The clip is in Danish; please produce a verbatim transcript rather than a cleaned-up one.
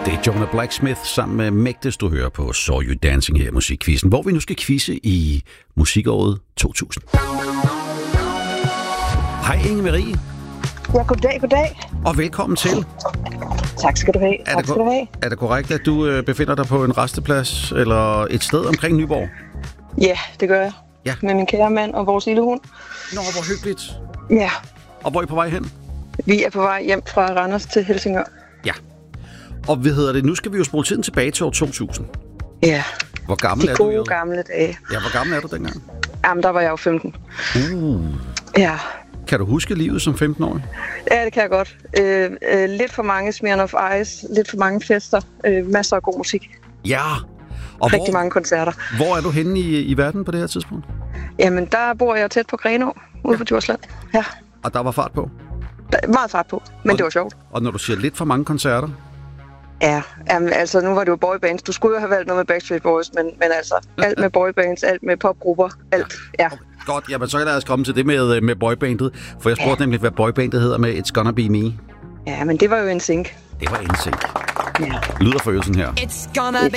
Det er Jonah Blacksmith sammen med Mægtes, du hører på Saw You Dancing her i Musikquizzen, hvor vi nu skal quizze i musikåret to tusind. Hej Inge-Marie. Ja, goddag, goddag. Og velkommen til. Tak skal du have. Er tak det, skal du have. Er det korrekt, at du øh, befinder dig på en resteplads eller et sted omkring Nyborg? Ja, det gør jeg. Ja. Med min kære mand og vores lille hund. Nå, hvor hyggeligt. Ja. Og hvor er I på vej hen? Vi er på vej hjem fra Randers til Helsingør. Ja. Og hvad hedder det? Nu skal vi jo spole tiden tilbage til år to tusind. Ja. Hvor gammel De er du? De gode gamle dage. Ja, hvor gammel er du dengang? Jamen, der var jeg jo femten. Uh. Ja. Kan du huske livet som femten-årig? Ja, det kan jeg godt. Øh, øh, lidt for mange Smirnoff Ice, lidt for mange fester, øh, masser af god musik. Ja. Og Rigtig hvor, mange koncerter. Hvor er du henne i, i verden på det her tidspunkt? Jamen, der bor jeg tæt på Grenaa, ude ja. på Djursland. Ja. Og der var fart på? Der er meget fart på, men og, det var sjovt. Og når du siger lidt for mange koncerter? Ja, jamen, altså nu var det jo boybands. Du skulle jo have valgt noget med Backstreet Boys, men, men altså alt med boybands, alt med popgrupper, alt, ja. Okay, godt, jamen så kan lad os komme til det med, med boybandet, for jeg spurgte ja. nemlig, hvad boybandet hedder med It's Gonna Be Me. Ja, men det var jo en sync. Det var en sync. Ja. Lyder forøgelsen her. It's gonna be